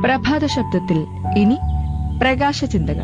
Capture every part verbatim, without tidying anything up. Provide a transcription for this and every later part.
പ്രഭാത ശബ്ദത്തിൽ ഇനി പ്രകാശ ചിന്തകൾ.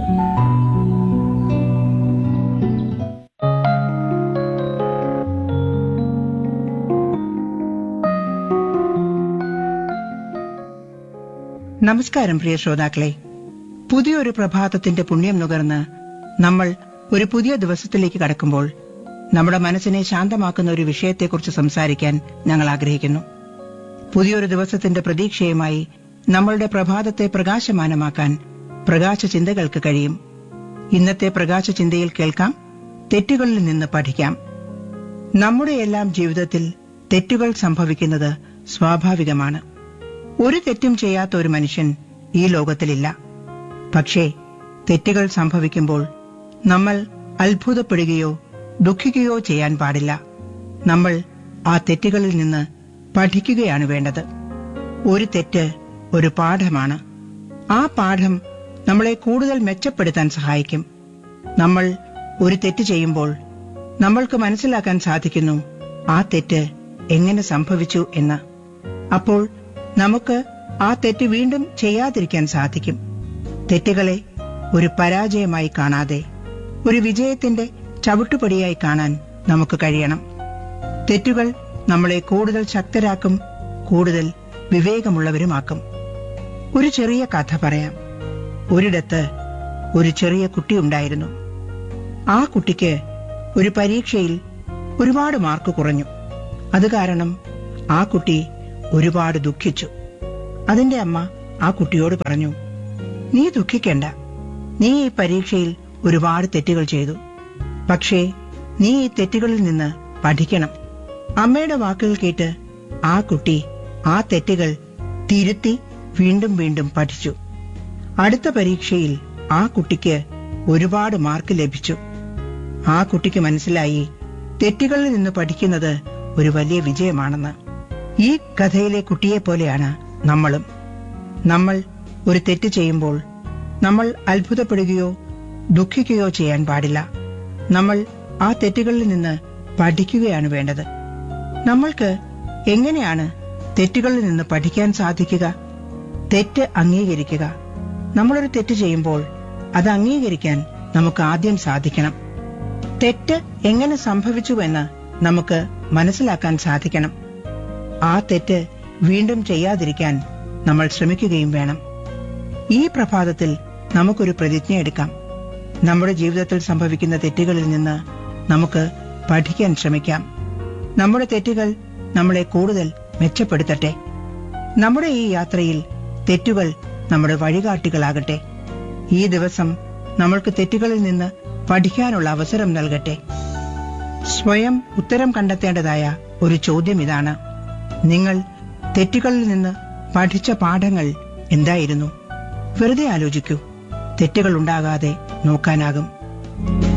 നമസ്കാരം പ്രിയ ശ്രോതാക്കളെ, പുതിയൊരു പ്രഭാതത്തിന്റെ പുണ്യം നുകർന്ന് നമ്മൾ ഒരു പുതിയ ദിവസത്തിലേക്ക് കടക്കുമ്പോൾ നമ്മുടെ മനസ്സിനെ ശാന്തമാക്കുന്ന ഒരു വിഷയത്തെക്കുറിച്ച് സംസാരിക്കാൻ ഞങ്ങൾ ആഗ്രഹിക്കുന്നു. പുതിയൊരു ദിവസത്തിന്റെ പ്രതീക്ഷയുമായി നമ്മളുടെ പ്രഭാതത്തെ പ്രകാശമാനമാക്കാൻ പ്രകാശ ചിന്തകൾക്ക് കഴിയും. ഇന്നത്തെ പ്രകാശ ചിന്തയിൽ കേൾക്കാം, തെറ്റുകളിൽ നിന്ന് പഠിക്കാം. നമ്മുടെ എല്ലാം ജീവിതത്തിൽ തെറ്റുകൾ സംഭവിക്കുന്നത് സ്വാഭാവികമാണ്. ഒരു തെറ്റും ചെയ്യാത്ത ഒരു മനുഷ്യൻ ഈ ലോകത്തിലില്ല. പക്ഷേ തെറ്റുകൾ സംഭവിക്കുമ്പോൾ നമ്മൾ അത്ഭുതപ്പെടുകയോ ദുഃഖിക്കുകയോ ചെയ്യാൻ പാടില്ല. നമ്മൾ ആ തെറ്റുകളിൽ നിന്ന് പഠിക്കുകയാണ് വേണ്ടത്. ഒരു തെറ്റ് ഒരു പാഠമാണ്. ആ പാഠം നമ്മളെ കൂടുതൽ മെച്ചപ്പെടുത്താൻ സഹായിക്കും. നമ്മൾ ഒരു തെറ്റ് ചെയ്യുമ്പോൾ നമ്മൾക്ക് മനസ്സിലാക്കാൻ സാധിക്കുന്നു ആ തെറ്റ് എങ്ങനെ സംഭവിച്ചു എന്ന്. അപ്പോൾ നമുക്ക് ആ തെറ്റ് വീണ്ടും ചെയ്യാതിരിക്കാൻ സാധിക്കും. തെറ്റുകളെ ഒരു പരാജയമായി കാണാതെ ഒരു വിജയത്തിന്റെ ചവിട്ടുപടിയായി കാണാൻ നമുക്ക് കഴിയണം. തെറ്റുകൾ നമ്മളെ കൂടുതൽ ശക്തരാക്കും, കൂടുതൽ വിവേകമുള്ളവരുമാക്കും. ഒരു ചെറിയ കഥ പറയാം. ഒരിടത്ത് ഒരു ചെറിയ കുട്ടിയുണ്ടായിരുന്നു. ആ കുട്ടിക്ക് ഒരു പരീക്ഷയിൽ ഒരുപാട് മാർക്ക് കുറഞ്ഞു. അത് കാരണം ആ കുട്ടി ഒരുപാട് ദുഃഖിച്ചു. അതിന്റെ അമ്മ ആ കുട്ടിയോട് പറഞ്ഞു, നീ ദുഃഖിക്കേണ്ട, നീ ഈ പരീക്ഷയിൽ ഒരുപാട് തെറ്റുകൾ ചെയ്തു. പക്ഷേ നീ ഈ തെറ്റുകളിൽ നിന്ന് പഠിക്കണം. അമ്മയുടെ വാക്കുകൾ കേട്ട് ആ കുട്ടി ആ തെറ്റുകൾ തിരുത്തി വീണ്ടും വീണ്ടും പഠിച്ചു. അടുത്ത പരീക്ഷയിൽ ആ കുട്ടിക്ക് ഒരുപാട് മാർക്ക് ലഭിച്ചു. ആ കുട്ടിക്ക് മനസ്സിലായി തെറ്റുകളിൽ നിന്ന് പഠിക്കുന്നത് ഒരു വലിയ വിജയമാണെന്ന്. ഈ കഥയിലെ കുട്ടിയെ പോലെയാണ് നമ്മളും. നമ്മൾ ഒരു തെറ്റ് ചെയ്യുമ്പോൾ നമ്മൾ അത്ഭുതപ്പെടുകയോ ദുഃഖിക്കുകയോ ചെയ്യാൻ പാടില്ല. നമ്മൾ ആ തെറ്റുകളിൽ നിന്ന് പഠിക്കുകയാണ് വേണ്ടത്. നമ്മൾക്ക് എങ്ങനെയാണ് തെറ്റുകളിൽ നിന്ന് പഠിക്കാൻ സാധിക്കുക? തെറ്റ് അംഗീകരിക്കുക. നമ്മളൊരു തെറ്റ് ചെയ്യുമ്പോൾ അത് അംഗീകരിക്കാൻ നമുക്ക് ആദ്യം സാധിക്കണം. തെറ്റ് എങ്ങനെ സംഭവിച്ചുവെന്ന് നമുക്ക് മനസ്സിലാക്കാൻ സാധിക്കണം. ആ തെറ്റ് വീണ്ടും ചെയ്യാതിരിക്കാൻ നമ്മൾ ശ്രമിക്കുകയും വേണം. ഈ പ്രഭാതത്തിൽ നമുക്കൊരു പ്രതിജ്ഞ എടുക്കാം. നമ്മുടെ ജീവിതത്തിൽ സംഭവിക്കുന്ന തെറ്റുകളിൽ നിന്ന് നമുക്ക് പഠിക്കാൻ ശ്രമിക്കാം. നമ്മുടെ തെറ്റുകൾ നമ്മളെ കൂടുതൽ മെച്ചപ്പെടുത്തട്ടെ. നമ്മുടെ ഈ യാത്രയിൽ തെറ്റുകൾ നമ്മുടെ വഴികാട്ടികളാകട്ടെ. ഈ ദിവസം നമ്മൾക്ക് തെറ്റുകളിൽ നിന്ന് പഠിക്കാനുള്ള അവസരം നൽകട്ടെ. സ്വയം ഉത്തരം കണ്ടെത്തേണ്ടതായ ഒരു ചോദ്യം ഇതാണ്: നിങ്ങൾ തെറ്റുകളിൽ നിന്ന് പഠിച്ച പാഠങ്ങൾ എന്തായിരുന്നു? വെറുതെ ആലോചിക്കൂ. തെറ്റുകൾ ഉണ്ടാകാതെ നോക്കാനാകും.